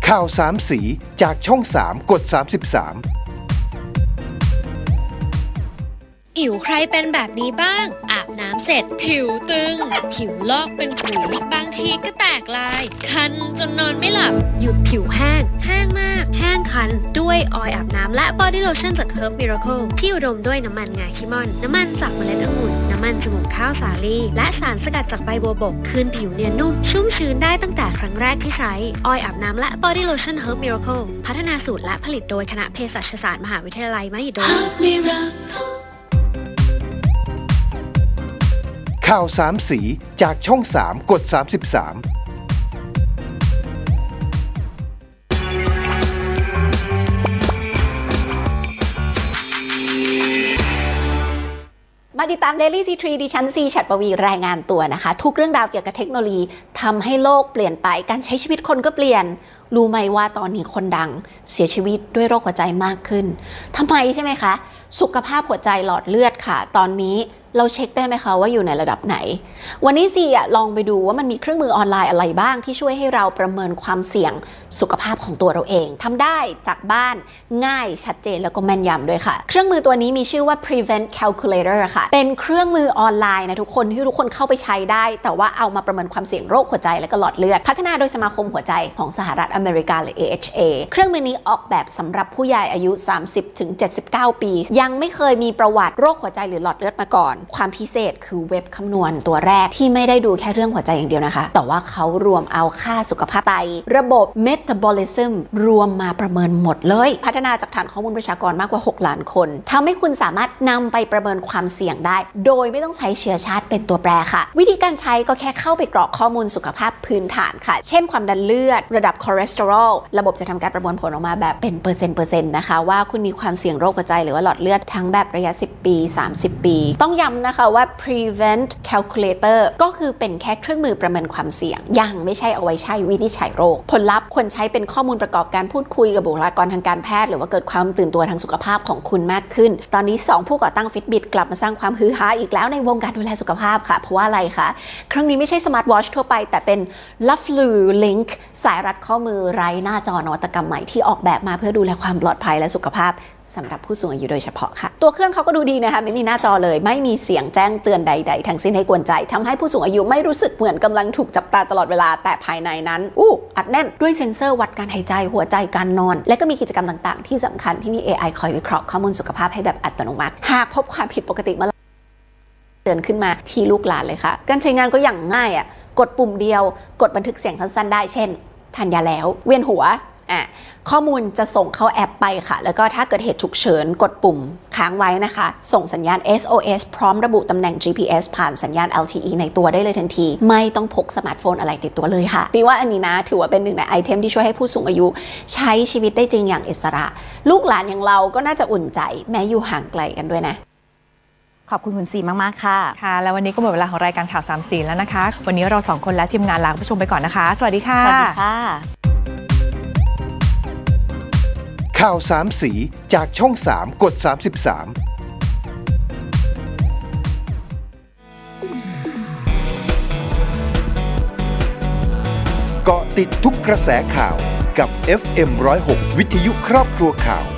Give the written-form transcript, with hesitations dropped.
ข่าวสามสีจากช่อง3กด33 ผิวใครเป็นแบบนี้บ้างอาบน้ำเสร็จผิวตึงผิวลอกเป็นขุยบางทีก็แตกลายคันจนนอนไม่หลับหยุดผิวแห้งมากแห้งคันด้วยออยล์อาบน้ำและ Body Lotion จาก Herb Miracle ที่อุดมด้วยน้ำมันงาคิมอนน้ำมันจากเมล็ดองุ่นน้ำมันจมูกข้าวสาลี่และสารสกัดจากใบบัวบกคืนผิวเนียนนุ่มชุ่มชื้นได้ตั้งแต่ครั้งแรกที่ใช้ออยล์อาบน้ำและ Body Lotion Herb Miracle พัฒนาสูตรและผลิตโดยคณะเภสัชศาสตร์มหาวิทยาลัยมหิดลข่าวสามสีจากช่อง3กด33 มาติดตาม Daily C3 ดิฉันซีฉัตรปวีรายงานตัวนะคะทุกเรื่องราวเกี่ยวกับเทคโนโลยีทำให้โลกเปลี่ยนไปการใช้ชีวิตคนก็เปลี่ยนรู้ไหมว่าตอนนี้คนดังเสียชีวิตด้วยโรคหัวใจมากขึ้นทำไมใช่ไหมคะสุขภาพหัวใจหลอดเลือดค่ะตอนนี้เราเช็คได้ไหมคะว่าอยู่ในระดับไหนวันนี้ซีลองไปดูว่ามันมีเครื่องมือออนไลน์อะไรบ้างที่ช่วยให้เราประเมินความเสี่ยงสุขภาพของตัวเราเองทำได้จากบ้านง่ายชัดเจนแล้วก็แม่นยำด้วยค่ะเครื่องมือตัวนี้มีชื่อว่า Prevent Calculator ค่ะเป็นเครื่องมือออนไลน์นะทุกคนที่ทุกคนเข้าไปใช้ได้แต่ว่าเอามาประเมินความเสี่ยงโรคหัวใจและก็หลอดเลือดพัฒนาโดยสมาคมหัวใจของสหรัฐอเมริกาหรือ AHA เครื่องมือนี้ออกแบบสำหรับผู้ใหญ่อายุ 30-79 ปียังไม่เคยมีประวัติโรคหัวใจหรือหลอดเลือดมาก่อนความพิเศษคือเว็บคำนวณตัวแรกที่ไม่ได้ดูแค่เรื่องหัวใจอย่างเดียวนะคะแต่ว่าเขารวมเอาค่าสุขภาพไตระบบ Metabolism รวมมาประเมินหมดเลยพัฒนาจากฐานข้อมูลประชากรมากกว่า6ล้านคนทำให้คุณสามารถนำไปประเมินความเสี่ยงได้โดยไม่ต้องใช้เชื้อชาติเป็นตัวแปรค่ะวิธีการใช้ก็แค่เข้าไปกรอกข้อมูลสุขภาพพื้นฐานค่ะเช่นความดันเลือดระดับคอเลสเตอรอลระบบจะทำการประมวลผลออกมาแบบเป็นเปอร์เซ็นต์นะคะว่าคุณมีความเสี่ยงโรคหัวใจหรือว่าหลอดเลือดทั้งแบบระยะ10 ปี30 ปีต้องย้ำนะคะว่า Prevent Calculator ก็คือเป็นแค่เครื่องมือประเมินความเสี่ยงยังไม่ใช่เอาไว้ใช้วินิจฉัยโรคผลลัพธ์ควรใช้เป็นข้อมูลประกอบการพูดคุยกับบุคลากรทางการแพทย์หรือว่าเกิดความตื่นตัวทางสุขภาพของคุณมากขึ้นตอนนี้2ผู้ก่อตั้ง Fitbit กลับมาสร้างความฮือฮาอีกแล้วในวงการดูแลสุขภาพค่ะเพราะว่าอะไรคะเครื่องนี้ไม่ใช่สมาร์ทวอทช์ทั่วไปแต่เป็น Lavlu Link สายรัดข้อมือไร้หน้าจอนวัตกรรมใหม่ที่ออกแบบมาเพื่อดูแลความปลอดภัยและสุขภาพสำหรับผู้สูงอายุโดยเฉพาะค่ะตัวเครื่องเขาก็ดูดีนะคะไม่มีหน้าจอเลยไม่มีเสียงแจ้งเตือนใดๆทั้งสิ้นให้กวนใจทำให้ผู้สูงอายุไม่รู้สึกเหมือนกำลังถูกจับตาตลอดเวลาแต่ภายในนั้นอัดแน่นด้วยเซ็นเซอร์วัดการหายใจหัวใจการนอนและก็มีกิจกรรมต่างๆที่สำคัญที่มี AI คอยวิเคราะห์ข้อมูลสุขภาพให้แบบอัตโนมัติหากพบความผิดปกติเมื่อเตือนขึ้นมาที่ลูกหลานเลยค่ะการใช้งานก็อย่างง่ายกดปุ่มเดียวกดบันทึกเสียงสั้นๆได้เช่นทานยาแล้วเวียนหัวข้อมูลจะส่งเข้าแอปไปค่ะแล้วก็ถ้าเกิดเหตุฉุกเฉินกดปุ่มค้างไว้นะคะส่งสัญญาณ SOS พร้อมระบุตำแหน่ง GPS ผ่านสัญญาณ LTE ในตัวได้เลยทันทีไม่ต้องพกสมาร์ทโฟนอะไรติดตัวเลยค่ะตีว่าอันนี้นะถือว่าเป็นหนึ่งในไอเทมที่ช่วยให้ผู้สูงอายุใช้ชีวิตได้จริงอย่างอิสระลูกหลานอย่างเราก็น่าจะอุ่นใจแม้อยู่ห่างไกลกันด้วยนะขอบคุณคุณซีมากๆค่ะค่ะแล้ววันนี้ก็หมดเวลาของรายการข่าว3สีแล้วนะคะวันนี้เรา2คนและทีมงานลาคุณผู้ชมไปก่อนนะคะสวัสดีค่ะสวัสดีค่ะข่าว3สีจากช่อง3กด33เกาะติดทุกกระแสข่าวกับ FM 106 วิทยุครอบครัวข่าว